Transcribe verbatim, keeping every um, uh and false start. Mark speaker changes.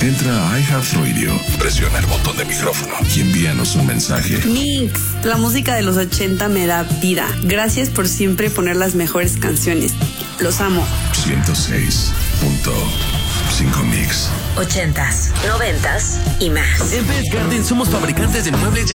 Speaker 1: Entra a iHeartRadio, presiona el botón de micrófono y envíanos un mensaje.
Speaker 2: Mix, la música de los ochenta me da vida. Gracias por siempre poner las mejores canciones. Los amo.
Speaker 1: ciento seis punto cinco Mix.
Speaker 3: Ochentas, noventas y más.
Speaker 4: En Best Garden somos fabricantes de muebles